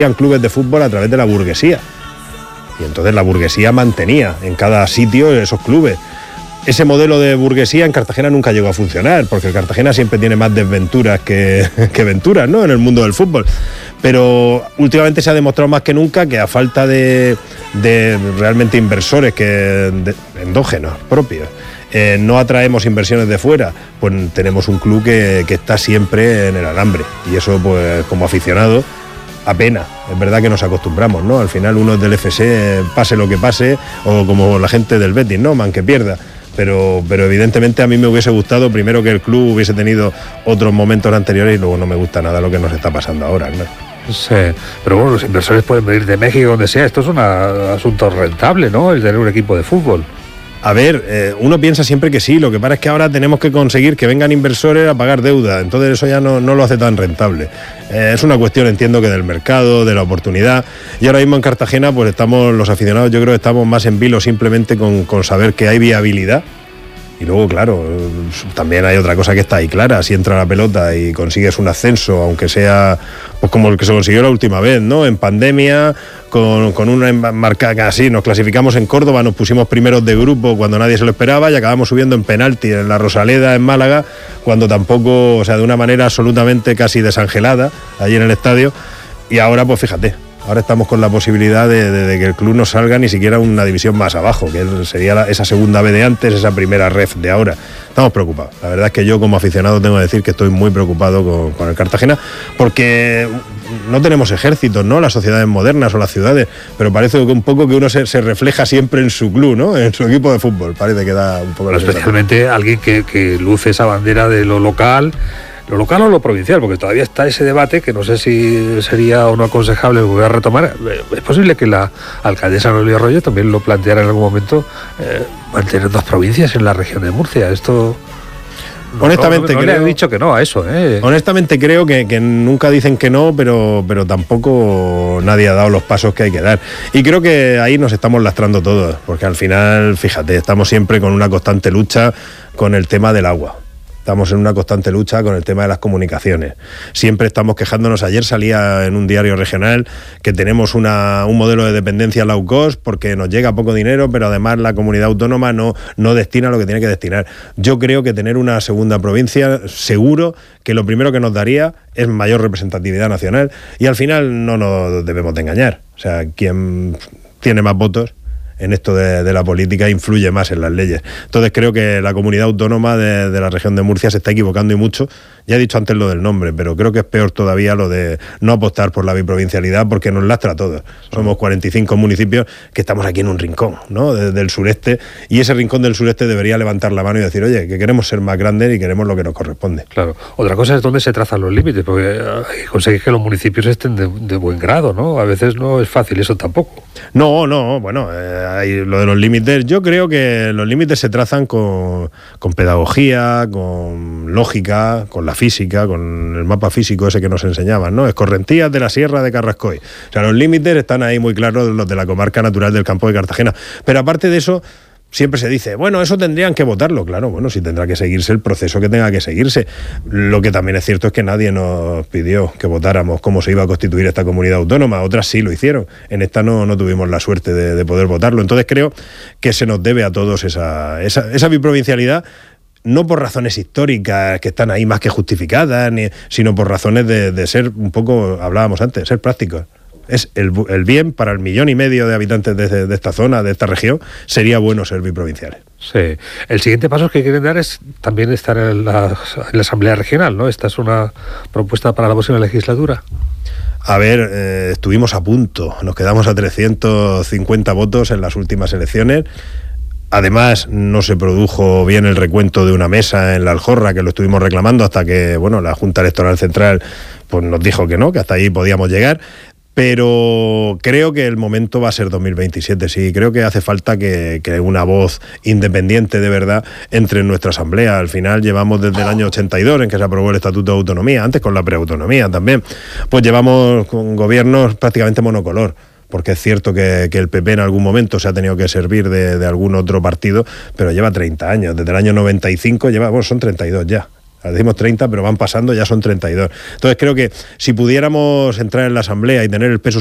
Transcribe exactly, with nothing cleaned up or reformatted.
clubes de fútbol a través de la burguesía. Y entonces la burguesía mantenía en cada sitio esos clubes. Ese modelo de burguesía en Cartagena nunca llegó a funcionar, porque el Cartagena siempre tiene más desventuras que, que venturas, ¿no?, en el mundo del fútbol. Pero últimamente se ha demostrado más que nunca que a falta de, de realmente inversores que de, endógenos propios, eh, no atraemos inversiones de fuera, pues tenemos un club que, que está siempre en el alambre. Y eso, pues como aficionado, apenas. Es verdad que nos acostumbramos, ¿no? Al final uno es del F C, pase lo que pase, o como la gente del Betis, ¿no?, man que pierda. Pero, pero evidentemente a mí me hubiese gustado primero que el club hubiese tenido otros momentos anteriores, y luego no me gusta nada lo que nos está pasando ahora, ¿no? Sí, pero bueno, los inversores pueden venir de México, donde sea. Esto es un asunto rentable, ¿no?, el tener un equipo de fútbol. A ver, eh, uno piensa siempre que sí, lo que pasa es que ahora tenemos que conseguir que vengan inversores a pagar deuda, entonces eso ya no, no lo hace tan rentable. Eh, es una cuestión, entiendo, que del mercado, de la oportunidad, y ahora mismo en Cartagena pues estamos, los aficionados, yo creo que estamos más en vilo simplemente con, con saber que hay viabilidad. Y luego, claro, también hay otra cosa que está ahí clara. Si entra la pelota y consigues un ascenso, aunque sea pues como el que se consiguió la última vez, ¿no?, en pandemia, con, con una marca así, nos clasificamos en Córdoba, nos pusimos primeros de grupo cuando nadie se lo esperaba y acabamos subiendo en penalti en la Rosaleda, en Málaga, cuando tampoco, o sea, de una manera absolutamente casi desangelada, allí en el estadio. Y ahora, pues fíjate, ahora estamos con la posibilidad de, de, de que el club no salga ni siquiera una división más abajo, que sería la, esa segunda B de antes, esa primera ref de ahora. Estamos preocupados. La verdad es que yo como aficionado tengo que decir que estoy muy preocupado con, con el Cartagena, porque no tenemos ejércitos, ¿no?, las sociedades modernas o las ciudades, pero parece que un poco que uno se, se refleja siempre en su club, ¿no?, en su equipo de fútbol. Parece que da un poco la especialmente alguien que, que luce esa bandera de lo local, lo local o lo provincial, porque todavía está ese debate que no sé si sería o no aconsejable volver a retomar. Es posible que la alcaldesa Noelia Arroyo también lo planteara en algún momento, eh, mantener dos provincias en la región de Murcia. Esto... Honestamente, no, no, no creo, le he dicho que no a eso, ¿eh? Honestamente creo que, que nunca dicen que no, pero, pero tampoco nadie ha dado los pasos que hay que dar. Y creo que ahí nos estamos lastrando todos, porque al final, fíjate, estamos siempre con una constante lucha con el tema del agua. Estamos en una constante lucha con el tema de las comunicaciones. Siempre estamos quejándonos. Ayer salía en un diario regional que tenemos una, un modelo de dependencia low cost porque nos llega poco dinero, pero además la comunidad autónoma no, no destina lo que tiene que destinar. Yo creo que tener una segunda provincia, seguro que lo primero que nos daría es mayor representatividad nacional, y al final no nos debemos de engañar. O sea, quien tiene más votos en esto de, de la política influye más en las leyes. Entonces creo que la comunidad autónoma de, de la región de Murcia se está equivocando y mucho. Ya he dicho antes lo del nombre, pero creo que es peor todavía lo de no apostar por la biprovincialidad, porque nos lastra a todos. Somos cuarenta y cinco municipios que estamos aquí en un rincón, ¿no?, de, del sureste, y ese rincón del sureste debería levantar la mano y decir, oye, que queremos ser más grandes y queremos lo que nos corresponde. Claro. Otra cosa es dónde se trazan los límites, porque hay que conseguir que los municipios estén de, de buen grado, ¿no? A veces no es fácil eso tampoco. No, no, bueno, eh, hay lo de los límites. Yo creo que los límites se trazan con, con pedagogía, con lógica, con la física, con el mapa físico ese que nos enseñaban, ¿no? Escorrentías de la Sierra de Carrascoy. O sea, los límites están ahí muy claros, los de la comarca natural del Campo de Cartagena. Pero aparte de eso, siempre se dice, bueno, eso tendrían que votarlo. Claro, bueno, sí tendrá que seguirse el proceso que tenga que seguirse. Lo que también es cierto es que nadie nos pidió que votáramos cómo se iba a constituir esta comunidad autónoma. Otras sí lo hicieron. En esta no, no tuvimos la suerte de, de poder votarlo. Entonces creo que se nos debe a todos esa, esa, esa biprovincialidad, no por razones históricas que están ahí más que justificadas, ni, sino por razones de, de ser un poco, hablábamos antes, ser prácticos. Es el, el bien para el millón y medio de habitantes de, de esta zona, de esta región, sería bueno ser biprovinciales. Sí. El siguiente paso que quieren dar es también estar en la, en la Asamblea Regional, ¿no? Esta es una propuesta para la próxima legislatura. A ver, eh, estuvimos a punto, nos quedamos a trescientos cincuenta votos en las últimas elecciones. Además, no se produjo bien el recuento de una mesa en la Aljorra, que lo estuvimos reclamando hasta que, bueno, la Junta Electoral Central pues nos dijo que no, que hasta ahí podíamos llegar. Pero creo que el momento va a ser dos mil veintisiete, sí. Creo que hace falta que, que una voz independiente de verdad entre en nuestra asamblea. Al final llevamos desde el año ochenta y dos, en que se aprobó el Estatuto de Autonomía, antes con la preautonomía también, pues llevamos con gobiernos prácticamente monocolor. Porque es cierto que, que el P P en algún momento se ha tenido que servir de, de algún otro partido, pero lleva treinta años. Desde el año noventa y cinco lleva, bueno, son treinta y dos ya. Decimos treinta, pero van pasando, ya son treinta y dos. Entonces creo que si pudiéramos entrar en la Asamblea y tener el peso